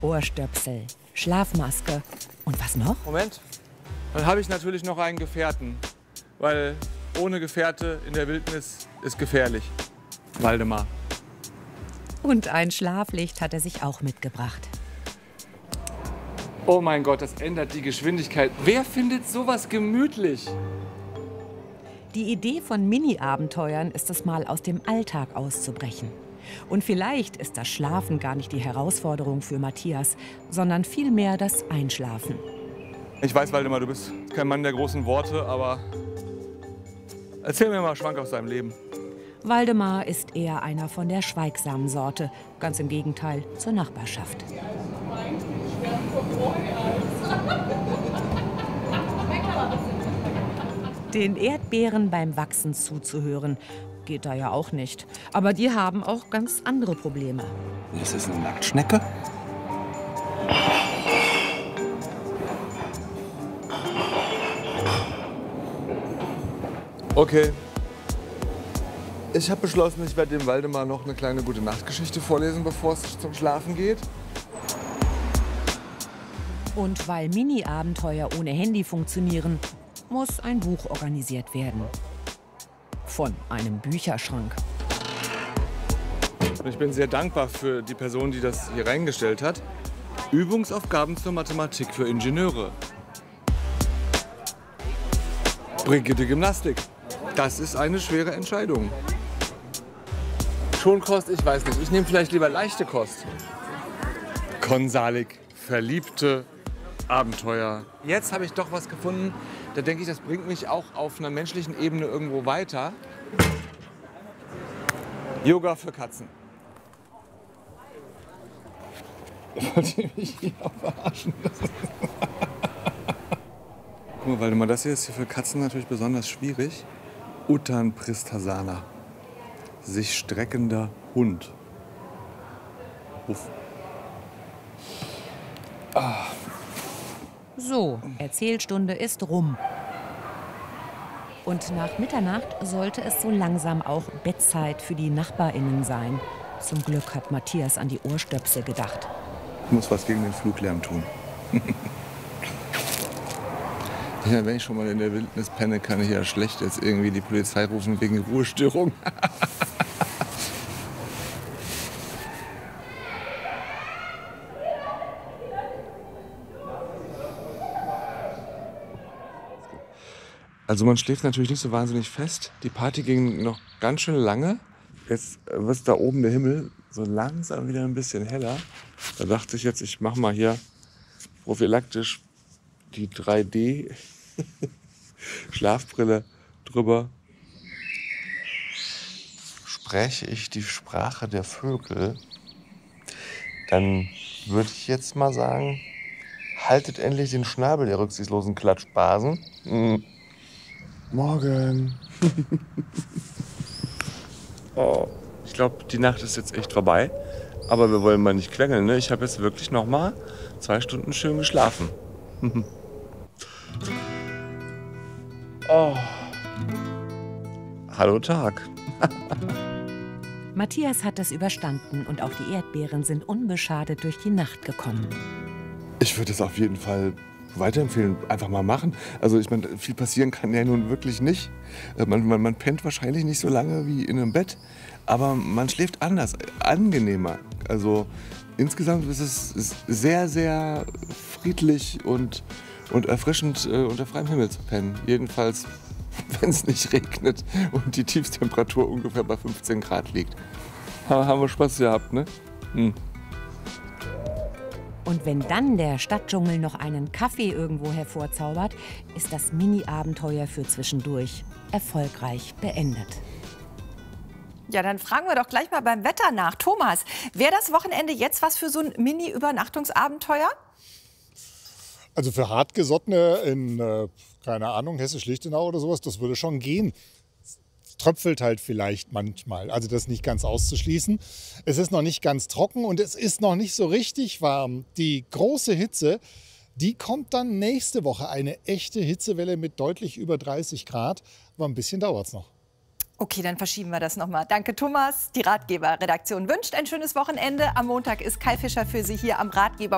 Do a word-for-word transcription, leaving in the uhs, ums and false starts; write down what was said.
Ohrstöpsel, Schlafmaske und was noch? Moment, dann habe ich natürlich noch einen Gefährten, weil ohne Gefährte in der Wildnis ist gefährlich. Waldemar. Und ein Schlaflicht hat er sich auch mitgebracht. Oh mein Gott, das ändert die Geschwindigkeit. Wer findet sowas gemütlich? Die Idee von Mini-Abenteuern ist es mal aus dem Alltag auszubrechen. Und vielleicht ist das Schlafen gar nicht die Herausforderung für Matthias, sondern vielmehr das Einschlafen. Ich weiß, Waldemar, du bist kein Mann der großen Worte, aber erzähl mir mal Schwank aus deinem Leben. Waldemar ist eher einer von der schweigsamen Sorte, ganz im Gegenteil zur Nachbarschaft. Den Erdbeeren beim Wachsen zuzuhören, geht da ja auch nicht. Aber die haben auch ganz andere Probleme. Das ist eine Nacktschnecke? Okay. Ich habe beschlossen, ich werde dem Waldemar noch eine kleine Gute-Nacht-Geschichte vorlesen, bevor es zum Schlafen geht. Und weil Mini-Abenteuer ohne Handy funktionieren, muss ein Buch organisiert werden. Von einem Bücherschrank. Und ich bin sehr dankbar für die Person, die das hier reingestellt hat. Übungsaufgaben zur Mathematik für Ingenieure. Brigitte Gymnastik. Das ist eine schwere Entscheidung. Schonkost, ich weiß nicht. Ich nehme vielleicht lieber leichte Kost. Konsalik, Verliebte, Abenteuer. Jetzt habe ich doch was gefunden. Da denke ich, das bringt mich auch auf einer menschlichen Ebene irgendwo weiter. Yoga für Katzen. Wollt ihr mich hier verarschen? Guck mal, Waldemar, das hier ist hier für Katzen natürlich besonders schwierig. Uttan pristasana. Sich streckender Hund. Uff. Ah. So, Erzählstunde ist rum. Und nach Mitternacht sollte es so langsam auch Bettzeit für die NachbarInnen sein. Zum Glück hat Matthias an die Ohrstöpsel gedacht. Ich muss was gegen den Fluglärm tun. Ja, wenn ich schon mal in der Wildnis penne, kann ich ja schlecht jetzt irgendwie die Polizei rufen wegen Ruhestörung. Also man schläft natürlich nicht so wahnsinnig fest. Die Party ging noch ganz schön lange. Jetzt wird da oben der Himmel so langsam wieder ein bisschen heller. Da dachte ich jetzt, ich mache mal hier prophylaktisch die drei D Schlafbrille drüber. Spreche ich die Sprache der Vögel, dann würde ich jetzt mal sagen, haltet endlich den Schnabel, ihr rücksichtslosen Klatschbasen. Mhm. Morgen. Oh, ich glaube, die Nacht ist jetzt echt vorbei. Aber wir wollen mal nicht quengeln, ne? Ich habe jetzt wirklich noch mal zwei Stunden schön geschlafen. Oh. Hallo Tag. Matthias hat es überstanden und auch die Erdbeeren sind unbeschadet durch die Nacht gekommen. Ich würde es auf jeden Fall weiterempfehlen, einfach mal machen. Also ich meine, viel passieren kann ja nun wirklich nicht. Man, man, man pennt wahrscheinlich nicht so lange wie in einem Bett, aber man schläft anders, angenehmer. Also insgesamt ist es ist sehr, sehr friedlich und, und erfrischend, äh, unter freiem Himmel zu pennen. Jedenfalls, wenn es nicht regnet und die Tiefstemperatur ungefähr bei fünfzehn Grad liegt. Ha, haben wir Spaß gehabt, ne? Hm. Und wenn dann der Stadtdschungel noch einen Kaffee irgendwo hervorzaubert, ist das Mini-Abenteuer für zwischendurch erfolgreich beendet. Ja, dann fragen wir doch gleich mal beim Wetter nach. Thomas, wäre das Wochenende jetzt was für so ein Mini-Übernachtungsabenteuer? Also für Hartgesottene in, äh, keine Ahnung, Hessisch-Lichtenau oder sowas, das würde schon gehen. Es tröpfelt halt vielleicht manchmal, also das ist nicht ganz auszuschließen. Es ist noch nicht ganz trocken und es ist noch nicht so richtig warm. Die große Hitze, die kommt dann nächste Woche. Eine echte Hitzewelle mit deutlich über dreißig Grad, aber ein bisschen dauert es noch. Okay, dann verschieben wir das nochmal. Danke, Thomas. Die Ratgeber-Redaktion wünscht ein schönes Wochenende. Am Montag ist Kai Fischer für Sie hier am Ratgeber.